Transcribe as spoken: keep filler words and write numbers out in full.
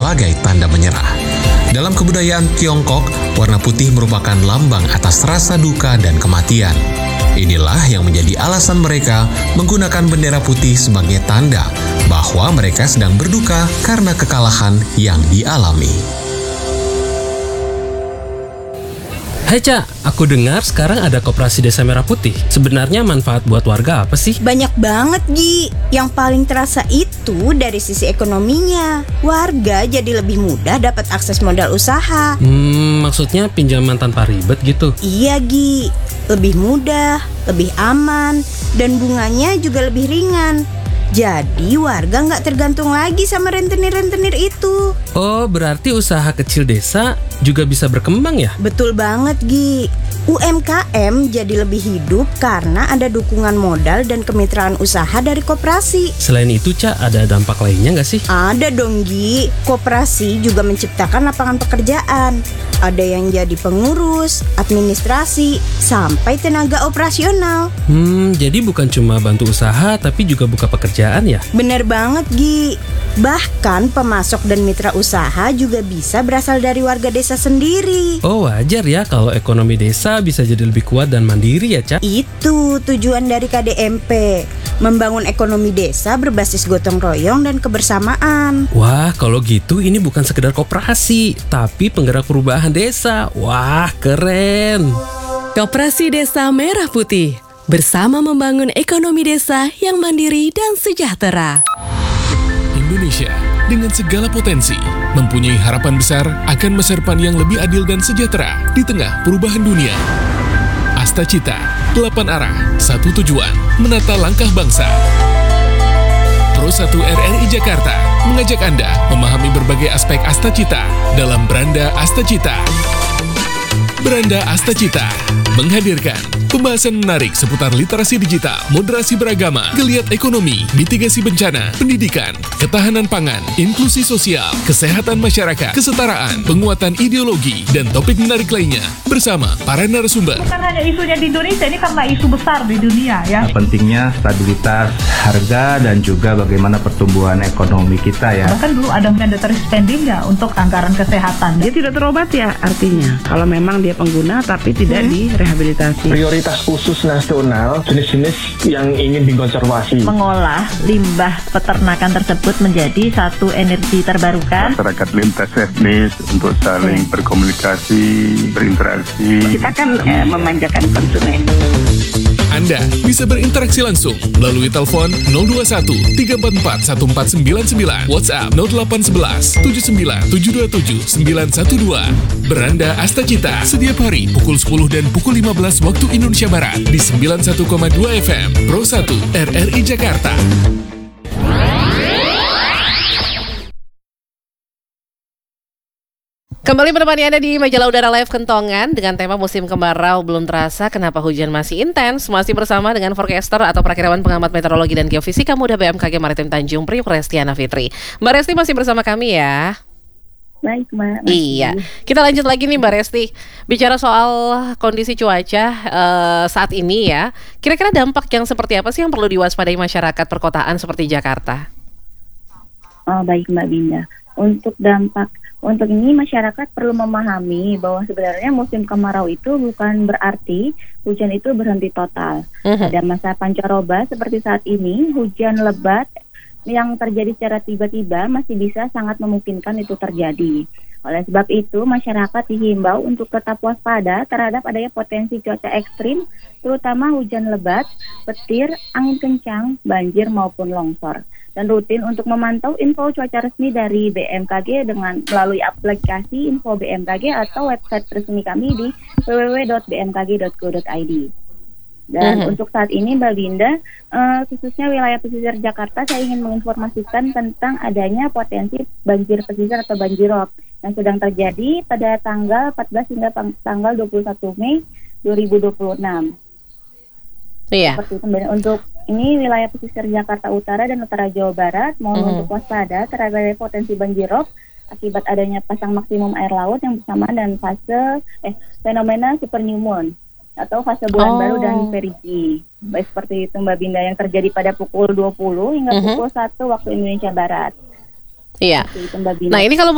sebagai tanda menyerah. Dalam kebudayaan Tiongkok, warna putih merupakan lambang atas rasa duka dan kematian. Inilah yang menjadi alasan mereka menggunakan bendera putih sebagai tanda bahwa mereka sedang berduka karena kekalahan yang dialami. Hai Ca, aku dengar sekarang ada koperasi Desa Merah Putih. Sebenarnya manfaat buat warga apa sih? Banyak banget, Gi. Yang paling terasa itu dari sisi ekonominya. Warga jadi lebih mudah dapat akses modal usaha. Hmm, maksudnya pinjaman tanpa ribet gitu? Iya, Gi. Lebih mudah, lebih aman, dan bunganya juga lebih ringan. Jadi warga nggak tergantung lagi sama rentenir-rentenir itu. Oh, berarti usaha kecil desa juga bisa berkembang ya? Betul banget, Gi. U M K M jadi lebih hidup karena ada dukungan modal dan kemitraan usaha dari koperasi. Selain itu, Ca, ada dampak lainnya nggak sih? Ada dong, Gi. Koperasi juga menciptakan lapangan pekerjaan. Ada yang jadi pengurus, administrasi, sampai tenaga operasional. Hmm, jadi bukan cuma bantu usaha, tapi juga buka pekerjaan ya? Bener banget, Gi. Bahkan pemasok dan mitra usaha juga bisa berasal dari warga desa sendiri. Oh, wajar ya kalau ekonomi desa bisa jadi lebih kuat dan mandiri ya, Ca? Itu tujuan dari K D M P, membangun ekonomi desa berbasis gotong royong dan kebersamaan. Wah, kalau gitu ini bukan sekedar koperasi, tapi penggerak perubahan desa. Wah, keren. Koperasi Desa Merah Putih, bersama membangun ekonomi desa yang mandiri dan sejahtera. Indonesia dengan segala potensi mempunyai harapan besar akan masa depan yang lebih adil dan sejahtera di tengah perubahan dunia. Asta Cita, delapan arah, satu tujuan, menata langkah bangsa. Pro satu R R I Jakarta mengajak Anda memahami berbagai aspek Asta Cita dalam Beranda Asta Cita. Beranda Asta Cita menghadirkan pembahasan menarik seputar literasi digital, moderasi beragama, geliat ekonomi, mitigasi bencana, pendidikan, ketahanan pangan, inklusi sosial, kesehatan masyarakat, kesetaraan, penguatan ideologi, dan topik menarik lainnya bersama para narasumber. Bukan hanya isunya di Indonesia, ini karena isu besar di dunia ya. Pentingnya stabilitas harga dan juga bagaimana pertumbuhan ekonomi kita ya. Bahkan dulu ada mandatory spending ya untuk anggaran kesehatan. Dia tidak terobat ya artinya. Kalau memang dia pengguna tapi tidak hmm. direhabilitasi. Prioritas khusus nasional jenis-jenis yang ingin dikonservasi. Mengolah limbah peternakan tersebut menjadi satu energi terbarukan. Masyarakat lintas etnis untuk saling hmm. berkomunikasi, berinteraksi. Kita kan eh, memanjakan konsumen. Anda bisa berinteraksi langsung melalui telepon nol dua satu tiga empat empat satu empat sembilan sembilan, WhatsApp nol delapan satu satu tujuh sembilan tujuh dua tujuh sembilan satu dua. Beranda Asta Cita setiap hari pukul sepuluh dan pukul lima belas waktu Indonesia Barat di sembilan puluh satu koma dua F M Pro satu R R I Jakarta. Kembali menemani Anda di Majalah Udara Live Kentongan dengan tema musim kemarau belum terasa, kenapa hujan masih intens. Masih bersama dengan forecaster atau prakirawan pengamat meteorologi dan geofisika muda B M K G Maritim Tanjung Priok, Restiana Fitri. Mbak Resti masih bersama kami ya. Baik, Mbak. Iya, kita lanjut lagi nih Mbak Resti. Bicara soal kondisi cuaca uh, saat ini ya, kira-kira dampak yang seperti apa sih yang perlu diwaspadai masyarakat perkotaan seperti Jakarta? Oh, baik Mbak Binda. Untuk dampak Untuk ini masyarakat perlu memahami bahwa sebenarnya musim kemarau itu bukan berarti hujan itu berhenti total. Uh-huh. Ada masa pancaroba seperti saat ini, hujan lebat yang terjadi secara tiba-tiba masih bisa sangat memungkinkan itu terjadi. Oleh sebab itu, masyarakat dihimbau untuk tetap waspada terhadap adanya potensi cuaca ekstrim, terutama hujan lebat, petir, angin kencang, banjir maupun longsor. Dan rutin untuk memantau info cuaca resmi dari B M K G dengan melalui aplikasi info B M K G atau website resmi kami di w w w dot b m k g dot go dot i d. Dan uh-huh. untuk saat ini Mbak Binda, uh, khususnya wilayah pesisir Jakarta, saya ingin menginformasikan tentang adanya potensi banjir pesisir atau banjirop yang sedang terjadi pada tanggal empat belas hingga tanggal dua puluh satu Mei dua ribu dua puluh enam. Iya. Seperti itu. Untuk ini wilayah pesisir Jakarta Utara dan Utara Jawa Barat mohon mm-hmm. untuk waspada terhadap potensi banjirop akibat adanya pasang maksimum air laut yang bersamaan dan fase eh fenomena super new moon atau fase bulan oh. baru dan perigi. Baik seperti itu Mbak Binda yang terjadi pada pukul dua puluh hingga mm-hmm. pukul satu waktu Indonesia Barat. Iya. Itu, Mbak Binda. Nah, ini kalau